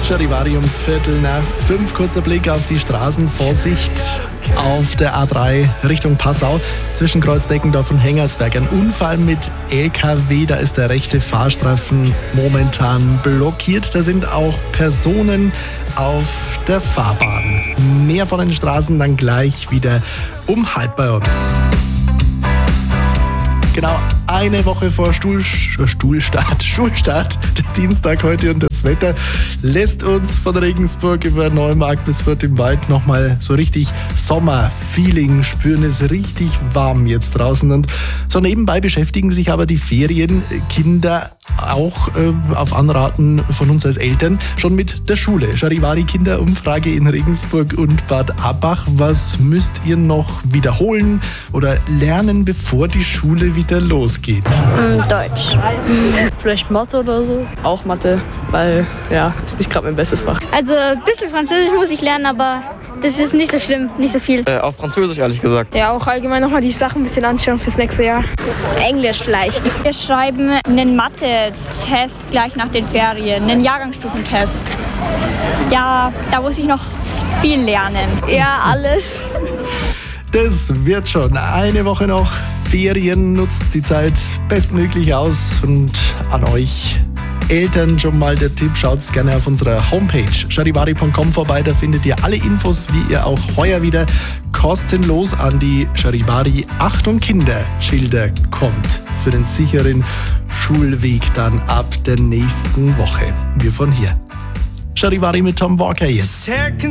Charivari um 4:45. Kurzer Blick auf die Straßen. Vorsicht auf der A3 Richtung Passau zwischen Kreuzdeckendorf und Hengersberg. Ein Unfall mit LKW, da ist der rechte Fahrstreifen momentan blockiert. Da sind auch Personen auf der Fahrbahn. Mehr von den Straßen dann gleich wieder um 12:30 bei uns. Genau eine Woche vor Schulstart, der Dienstag heute, und das Wetter lässt uns von Regensburg über Neumarkt bis Fürth im Wald nochmal so richtig Sommerfeeling spüren. Es ist richtig warm jetzt draußen, und so nebenbei beschäftigen sich aber die Ferienkinder auch auf Anraten von uns als Eltern schon mit der Schule. Charivari-Kinderumfrage in Regensburg und Bad Abbach. Was müsst ihr noch wiederholen oder lernen, bevor die Schule wieder losgeht? Deutsch. Vielleicht Mathe oder so. Auch Mathe, weil ja, ist nicht gerade mein bestes Fach. Also ein bisschen Französisch muss ich lernen, aber das ist nicht so schlimm, nicht so viel. Auf Französisch, ehrlich gesagt. Ja, auch allgemein nochmal die Sachen ein bisschen anschauen fürs nächste Jahr. Englisch vielleicht. Wir schreiben einen Mathe-Test gleich nach den Ferien, einen Jahrgangsstufentest. Ja, da muss ich noch viel lernen. Ja, alles. Das wird schon. Eine Woche noch Ferien, nutzt die Zeit bestmöglich aus, und an euch Eltern schon mal der Tipp: schaut gerne auf unserer Homepage charivari.com vorbei, da findet ihr alle Infos, wie ihr auch heuer wieder kostenlos an die Charivari Achtung Kinder Schilder kommt, für den sicheren Schulweg dann ab der nächsten Woche. Wir von hier. Charivari mit Tom Walker jetzt.